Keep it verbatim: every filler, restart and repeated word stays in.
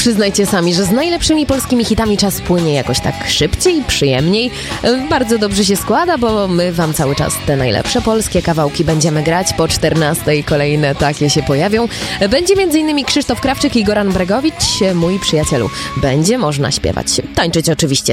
przyznajcie sami, że z najlepszymi polskimi hitami czas płynie jakoś tak szybciej, przyjemniej. Bardzo dobrze się składa, bo my wam cały czas te najlepsze polskie kawałki będziemy grać. Po czternastej kolejne takie się pojawią. Będzie m.in. Krzysztof Krawczyk i Goran Bregowicz. Mój przyjacielu, będzie można śpiewać, tańczyć oczywiście